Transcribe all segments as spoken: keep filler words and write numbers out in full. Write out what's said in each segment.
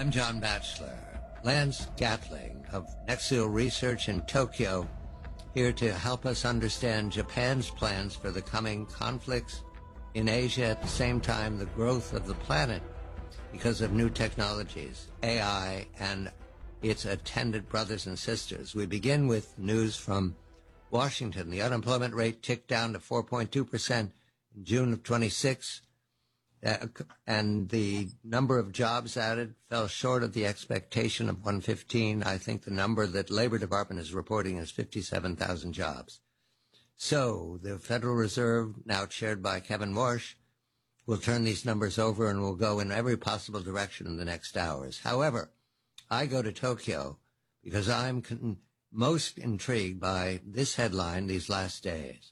I'm John Batchelor. Lance Gatling of Nexil Research in Tokyo, here to help us understand Japan's plans for the coming conflicts in Asia, at the same time the growth of the planet because of new technologies, A I, and its attendant brothers and sisters. We begin with news from Washington. The unemployment rate ticked down to four point two percent in June of twenty-six, uh, and the number of jobs added fell short of the expectation of one hundred fifteen. I think the number that Labor Department is reporting is fifty-seven thousand jobs. So the Federal Reserve, now chaired by Kevin Warsh, will turn these numbers over and will go in every possible direction in the next hours. However, I go to Tokyo because I'm con- most intrigued by this headline these last days.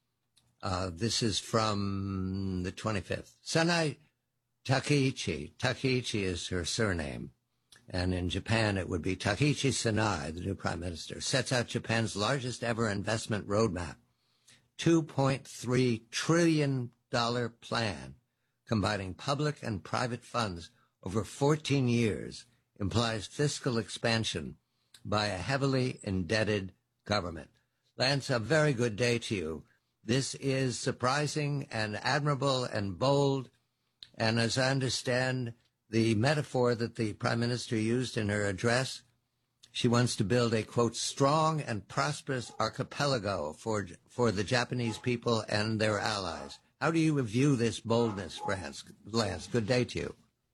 Uh, this is from the twenty-fifth. Sanae Takeichi. Takeichi is her surname. And in Japan, it would be Takeichi Sanae, the new prime minister, sets out Japan's largest ever investment roadmap. two point three trillion dollars plan combining public and private funds over fourteen years implies fiscal expansion by a heavily indebted government. Lance, a very good day to you. This is surprising and admirable and bold. And as I understand the metaphor that the Prime Minister used in her address, she wants to build a, quote, strong and prosperous archipelago for for the Japanese people and their allies. How do you view this boldness, Lance? Lance, good day to you.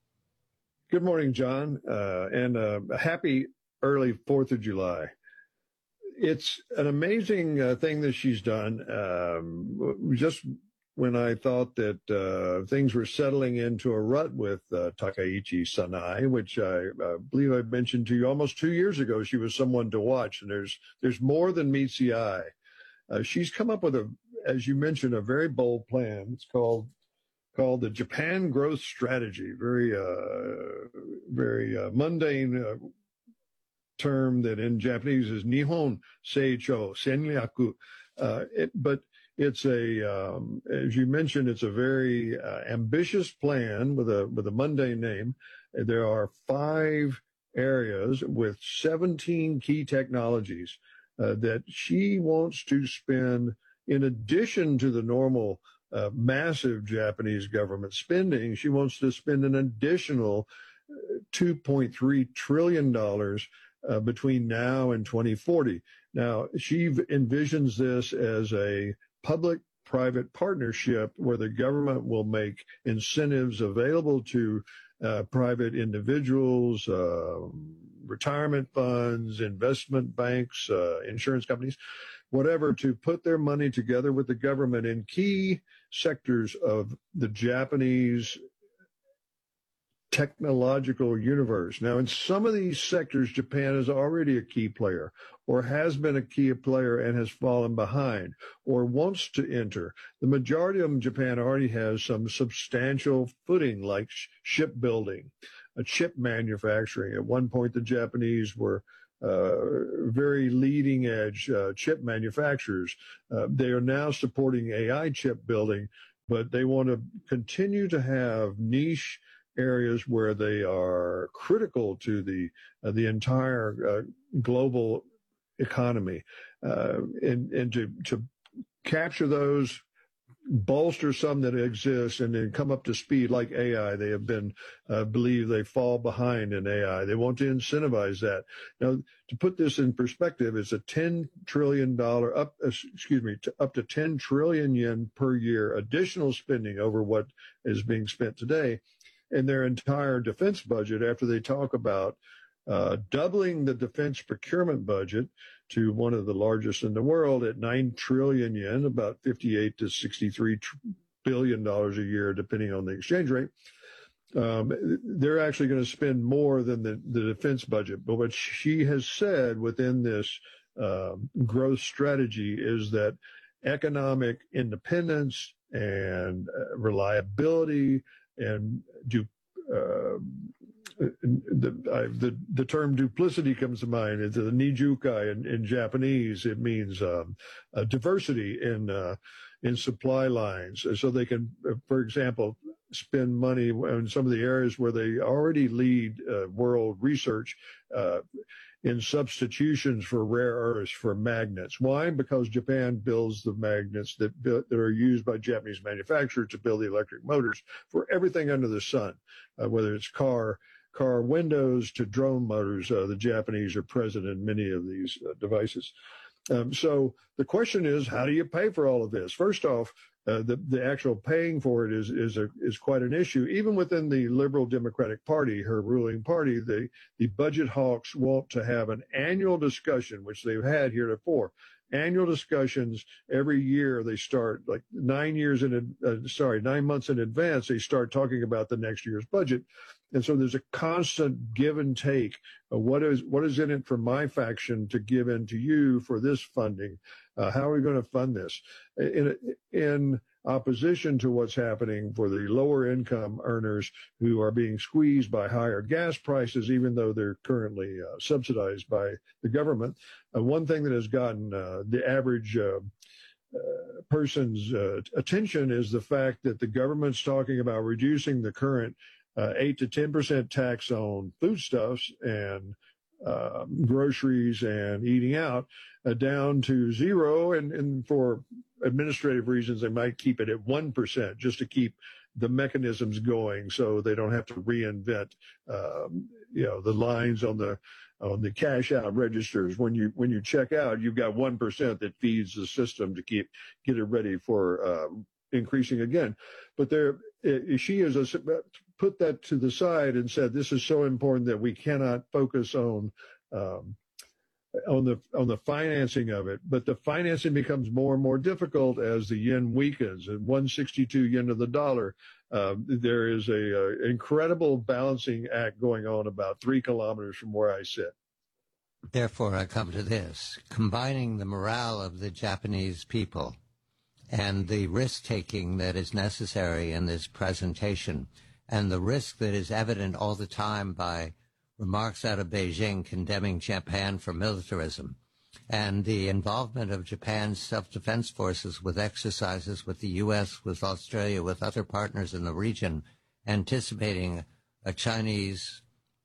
Good morning, John, uh, and uh, a happy early fourth of July. It's an amazing uh, thing that she's done. Um, just when I thought that uh, things were settling into a rut with uh, Takeichi Sanae, which I uh, believe I mentioned to you almost two years ago, she was someone to watch. And there's there's more than meets the eye. Uh, she's come up with a, as you mentioned, a very bold plan. It's called called the Japan Growth Strategy. Very uh, very uh, mundane uh, term that in Japanese is Nihon Seicho Senryaku. Uh, it, but It's a, um, as you mentioned, it's a very uh, ambitious plan with a with a mundane name. There are five areas with seventeen key technologies uh, that she wants to spend, in addition to the normal uh, massive Japanese government spending. She wants to spend an additional two point three trillion dollars uh, between now and twenty forty. Now, she envisions this as a public-private partnership where the government will make incentives available to uh, private individuals, uh, retirement funds, investment banks, uh, insurance companies, whatever, to put their money together with the government in key sectors of the Japanese technological universe. Now, in some of these sectors, Japan is already a key player, or has been a key player and has fallen behind, or wants to enter. The majority of them, Japan already has some substantial footing, like sh- shipbuilding, uh, chip manufacturing. At one point, the Japanese were uh, very leading edge uh, chip manufacturers. Uh, they are now supporting A I chip building, but they want to continue to have niche areas where they are critical to the uh, the entire uh, global economy, uh, and and to to capture those, bolster some that exist, and then come up to speed like A I. They have been uh, believe they fall behind in A I. They want to incentivize that. Now, to put this in perspective, it's a ten trillion dollar up excuse me to up to ten trillion yen per year additional spending over what is being spent today in their entire defense budget, after they talk about uh, doubling the defense procurement budget to one of the largest in the world at nine trillion yen, about fifty-eight to sixty-three billion dollars a year, depending on the exchange rate. Um, they're actually going to spend more than the, the defense budget. But what she has said within this uh, growth strategy is that economic independence and uh, reliability and do uh, the, uh, the the term duplicity comes to mind. It's the nijukai in, in Japanese. It means um, uh, diversity in uh, in supply lines, so they can, uh, for example, spend money in some of the areas where they already lead uh, world research uh, in substitutions for rare earths for magnets. Why? Because Japan builds the magnets that, that are used by Japanese manufacturers to build the electric motors for everything under the sun, uh, whether it's car, car windows to drone motors. Uh, the Japanese are present in many of these uh, devices. Um, so the question is, how do you pay for all of this? First off, uh, the the actual paying for it is is a, is quite an issue. Even within the Liberal Democratic Party, her ruling party, the the budget hawks want to have an annual discussion, which they've had heretofore. Annual discussions every year. They start like nine years in, uh, sorry, nine months in advance. They start talking about the next year's budget. And so there's a constant give and take. Uh, what is what is in it for my faction to give in to you for this funding? Uh, how are we going to fund this? In, in opposition to what's happening for the lower income earners who are being squeezed by higher gas prices, even though they're currently uh, subsidized by the government. Uh, one thing that has gotten uh, the average uh, uh, person's uh, attention is the fact that the government's talking about reducing the current Uh, eight to ten percent tax on foodstuffs and uh, groceries and eating out uh, down to zero. And, and for administrative reasons, they might keep it at one percent just to keep the mechanisms going so they don't have to reinvent, um, you know, the lines on the on the cash out registers. When you when you check out, you've got one percent that feeds the system to keep get it ready for uh, increasing again. But there, she is a, put that to the side and said this is so important that we cannot focus on um, on the on the financing of it. But the financing becomes more and more difficult as the yen weakens. At one sixty-two yen to the dollar, uh, there is a, a incredible balancing act going on about three kilometers from where I sit. Therefore, I come to this: combining the morale of the Japanese people and the risk-taking that is necessary in this presentation, and the risk that is evident all the time by remarks out of Beijing condemning Japan for militarism, and the involvement of Japan's self-defense forces with exercises with the U S, with Australia, with other partners in the region, anticipating a Chinese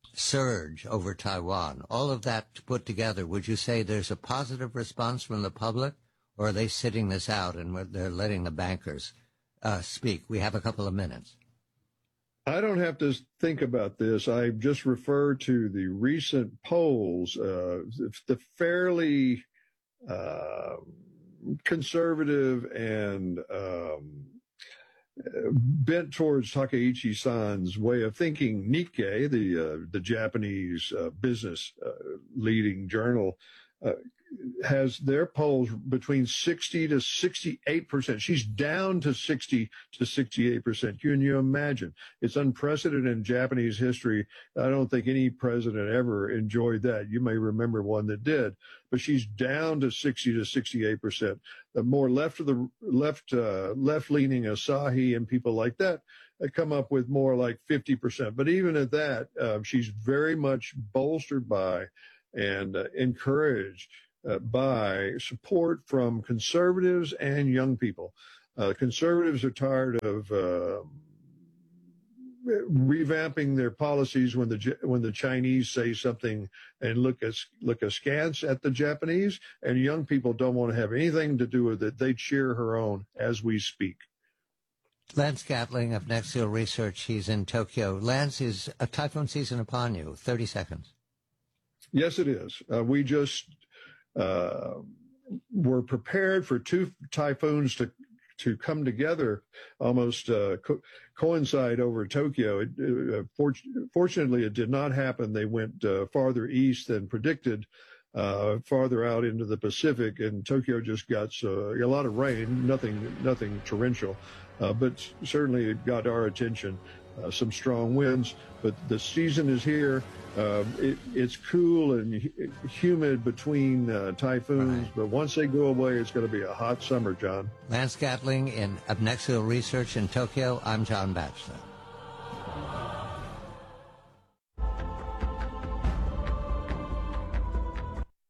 surge over Taiwan. All of that put together, would you say there's a positive response from the public? Or are they sitting this out and they're letting the bankers uh, speak? We have a couple of minutes. I don't have to think about this. I just refer to the recent polls, uh, the fairly uh, conservative and um, bent towards Takaichi-san's way of thinking. Nikkei, the uh, the Japanese uh, business uh, leading journal, uh, has their polls between sixty to sixty-eight percent. She's down to sixty to sixty-eight percent. Can you imagine? It's unprecedented in Japanese history. I don't think any president ever enjoyed that. You may remember one that did, but she's down to sixty to sixty-eight percent. The more left of the left, uh, left-leaning Asahi and people like that come up with more like fifty percent. But even at that, uh, she's very much bolstered by and uh, encouraged Uh, by support from conservatives and young people. Uh, conservatives are tired of uh, revamping their policies when the when the Chinese say something and look as look askance at the Japanese, and young people don't want to have anything to do with it. They cheer her on as we speak. Lance Gatling of Nexial Research, he's in Tokyo. Lance, is a typhoon season upon you? thirty seconds. Yes, it is. Uh, we just Uh, were prepared for two typhoons to to come together, almost uh, co- coincide over Tokyo. It, uh, for, fortunately, it did not happen. They went uh, farther east than predicted, uh, farther out into the Pacific, and Tokyo just got uh, a lot of rain. Nothing, nothing torrential, uh, but certainly it got our attention. Uh, some strong winds, but the season is here. Uh, it, it's cool and hu- humid between uh, typhoons, right. But once they go away, it's going to be a hot summer, John. Lance Gatling in of Nexial Research in Tokyo. I'm John Batchelor.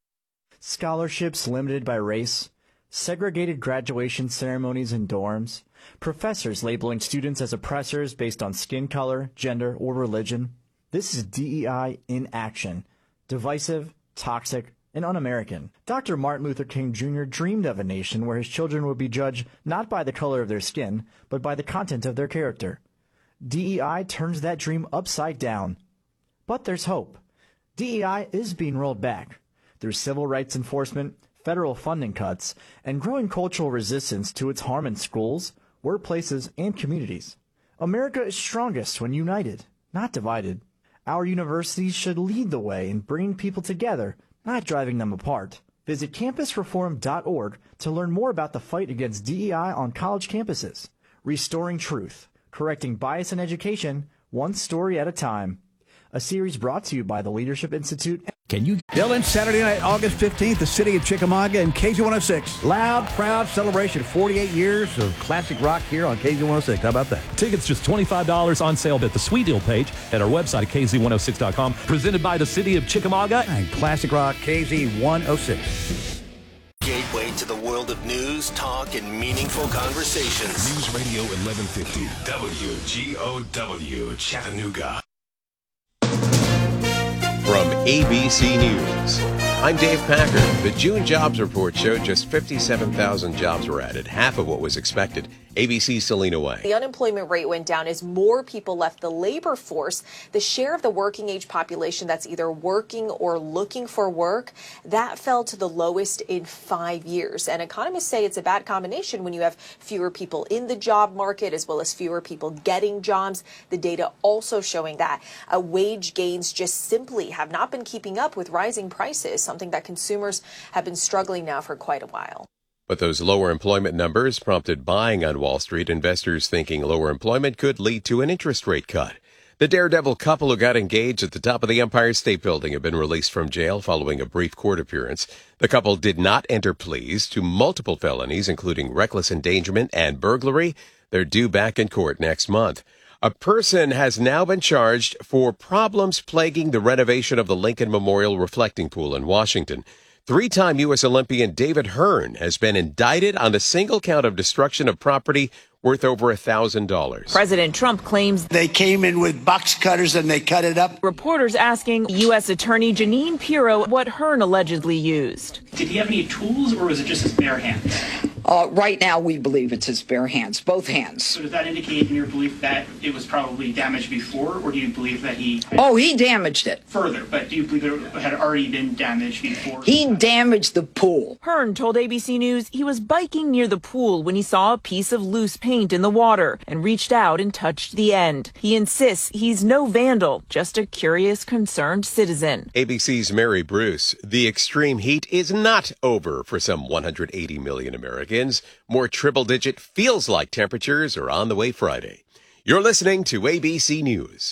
Scholarships limited by race, segregated graduation ceremonies in dorms, professors labeling students as oppressors based on skin color, gender, or religion. This is D E I in action. Divisive, toxic, and un-American. Doctor Martin Luther King Junior dreamed of a nation where his children would be judged not by the color of their skin, but by the content of their character. D E I turns that dream upside down. But there's hope. D E I is being rolled back through civil rights enforcement, federal funding cuts, and growing cultural resistance to its harm in schools, workplaces, and communities. America is strongest when united, not divided. Our universities should lead the way in bringing people together, not driving them apart. Visit campus reform dot org to learn more about the fight against D E I on college campuses. Restoring truth, correcting bias in education, one story at a time. A series brought to you by the Leadership Institute. Can you? Dylan, Saturday night, August fifteenth, the city of Chickamauga and K Z one oh six. Loud, proud celebration. forty-eight years of classic rock here on K Z one oh six. How about that? Tickets just twenty-five dollars on sale at the Sweet Deal page at our website at K Z one oh six dot com. Presented by the city of Chickamauga and classic rock K Z one oh six. Gateway to the world of news, talk, and meaningful conversations. News Radio eleven fifty, W G O W, Chattanooga. From A B C News, I'm Dave Packer. The June jobs report showed just fifty-seven thousand jobs were added, half of what was expected. A B C's Selena Way. The unemployment rate went down as more people left the labor force. The share of the working age population that's either working or looking for work, that fell to the lowest in five years. And economists say it's a bad combination when you have fewer people in the job market as well as fewer people getting jobs. The data also showing that uh, wage gains just simply have not been keeping up with rising prices, something that consumers have been struggling now for quite a while. But those lower employment numbers prompted buying on Wall Street, investors thinking lower employment could lead to an interest rate cut. The daredevil couple who got engaged at the top of the Empire State Building have been released from jail following a brief court appearance. The couple did not enter pleas to multiple felonies, including reckless endangerment and burglary. They're due back in court next month. A person has now been charged for problems plaguing the renovation of the Lincoln Memorial Reflecting Pool in Washington. Three-time U S Olympian David Hearn has been indicted on a single count of destruction of property worth over a thousand dollars. President Trump claims they came in with box cutters and they cut it up. Reporters asking U S Attorney Jeanine Pirro what Hearn allegedly used. Did he have any tools or was it just his bare hands? Uh, right now, we believe it's his bare hands, both hands. So does that indicate in your belief that it was probably damaged before, or do you believe that he... Oh, he damaged it. Further, but do you believe it had already been damaged before? He damaged the pool. Hearn told A B C News he was biking near the pool when he saw a piece of loose paint in the water and reached out and touched the end. He insists he's no vandal, just a curious, concerned citizen. A B C's Mary Bruce. The extreme heat is not over for some one hundred eighty million Americans. More triple-digit feels-like temperatures are on the way Friday. You're listening to A B C News.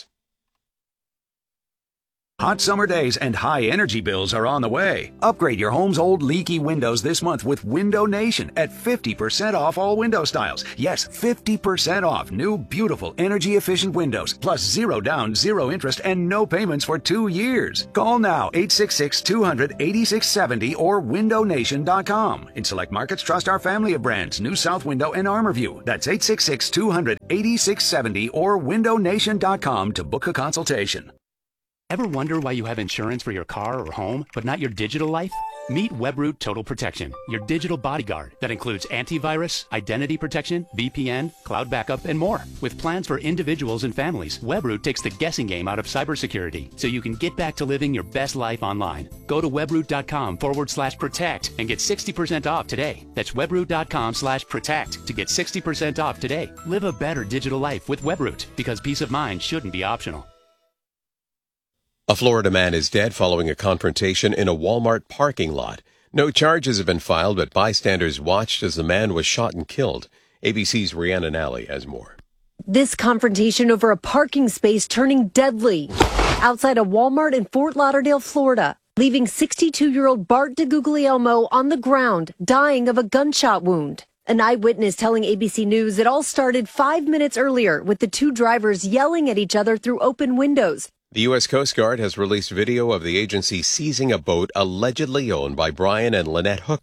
Hot summer days and high energy bills are on the way. Upgrade your home's old leaky windows this month with Window Nation at fifty percent off all window styles. Yes, fifty percent off new, beautiful, energy-efficient windows, plus zero down, zero interest, and no payments for two years. Call now, eight six six, two hundred, eighty-six seventy or window nation dot com. In select markets, trust our family of brands, New South Window and ArmorView. That's eight six six, two hundred, eighty-six seventy or window nation dot com to book a consultation. Ever wonder why you have insurance for your car or home, but not your digital life? Meet Webroot Total Protection, your digital bodyguard that includes antivirus, identity protection, V P N, cloud backup, and more. With plans for individuals and families, Webroot takes the guessing game out of cybersecurity so you can get back to living your best life online. Go to webroot.com forward slash protect and get sixty percent off today. That's webroot.com slash protect to get sixty percent off today. Live a better digital life with Webroot because peace of mind shouldn't be optional. A Florida man is dead following a confrontation in a Walmart parking lot. No charges have been filed, but bystanders watched as the man was shot and killed. A B C's Rhiannon Alley has more. This confrontation over a parking space turning deadly outside a Walmart in Fort Lauderdale, Florida, leaving sixty-two-year-old Bart DeGuglielmo on the ground, dying of a gunshot wound. An eyewitness telling A B C News it all started five minutes earlier with the two drivers yelling at each other through open windows. The U S Coast Guard has released video of the agency seizing a boat allegedly owned by Brian and Lynette Hooker.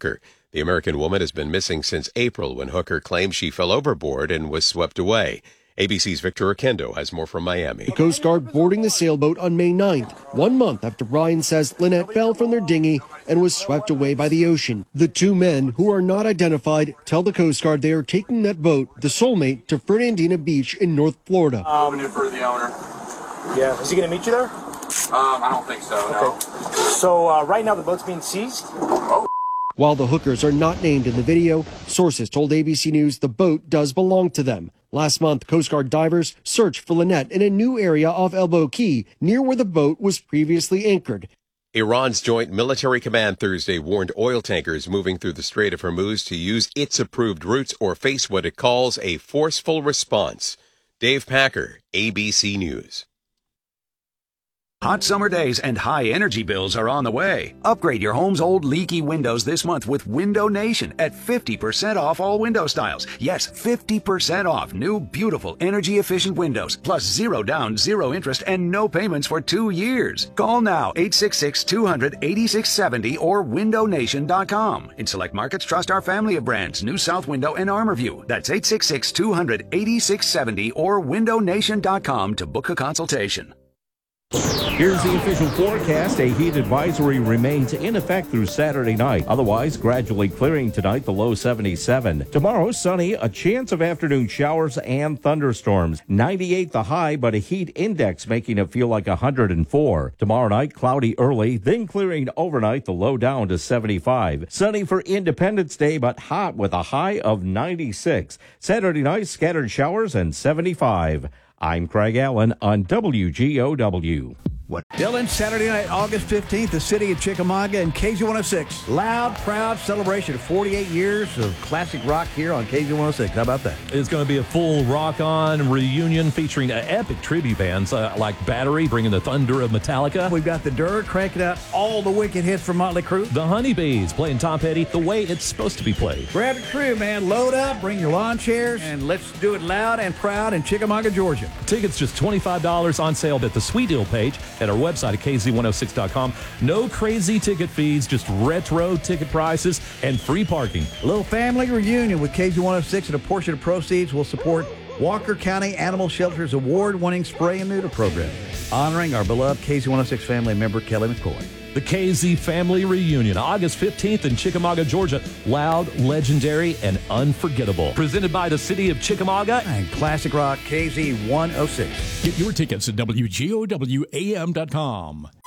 The American woman has been missing since April when Hooker claimed she fell overboard and was swept away. A B C's Victor Oquendo has more from Miami. The Coast Guard boarding the sailboat on May ninth, one month after Ryan says Lynette fell from their dinghy and was swept away by the ocean. The two men, who are not identified, tell the Coast Guard they are taking that boat, the Soulmate, to Fernandina Beach in North Florida. Um, for the owner. Yeah, is he going to meet you there? Um, I don't think so, no. Okay. So uh, right now the boat's being seized? Oh. While the hookers are not named in the video, sources told A B C News the boat does belong to them. Last month, Coast Guard divers searched for Lynette in a new area off Elbow Key, near where the boat was previously anchored. Iran's Joint Military Command Thursday warned oil tankers moving through the Strait of Hormuz to use its approved routes or face what it calls a forceful response. Dave Packer, A B C News. Hot summer days and high energy bills are on the way. Upgrade your home's old leaky windows this month with Window Nation at fifty percent off all window styles. Yes, fifty percent off new, beautiful, energy-efficient windows, plus zero down, zero interest, and no payments for two years. Call now, eight six six, two hundred, eighty-six seventy or window nation dot com. In select markets, trust our family of brands, New South Window and ArmorView. That's eight six six, two hundred, eighty-six seventy or window nation dot com to book a consultation. Here's the official forecast. A heat advisory remains in effect through Saturday night. Otherwise, gradually clearing tonight, the low seventy-seven. Tomorrow, sunny, a chance of afternoon showers and thunderstorms. ninety-eight the high, but a heat index making it feel like one hundred four. Tomorrow night, cloudy early, then clearing overnight, the low down to seventy-five. Sunny for Independence Day, but hot with a high of ninety-six. Saturday night, scattered showers and seventy-five. I'm Craig Allen on W G O W. What? Dylan, Saturday night, August fifteenth, the city of Chickamauga and K Z one oh six. Loud, proud celebration of forty-eight years of classic rock here on K Z one oh six. How about that? It's going to be a full rock-on reunion featuring uh, epic tribute bands uh, like Battery, bringing the thunder of Metallica. We've got the Dirt cranking out all the wicked hits from Motley Crue. The Honeybees playing Tom Petty the way it's supposed to be played. Grab your crew, man. Load up, bring your lawn chairs, and let's do it loud and proud in Chickamauga, Georgia. Tickets just twenty-five dollars on sale at the Sweet Deal page at our website at K Z one oh six dot com. No crazy ticket fees, just retro ticket prices and free parking. A little family reunion with K Z one oh six, and a portion of proceeds will support Walker County Animal Shelter's award-winning spray and neuter program, honoring our beloved K Z one oh six family member, Kelly McCoy. The K Z Family Reunion, August fifteenth in Chickamauga, Georgia. Loud, legendary, and unforgettable. Presented by the city of Chickamauga and Classic Rock K Z one oh six. Get your tickets at W G O W A M dot com.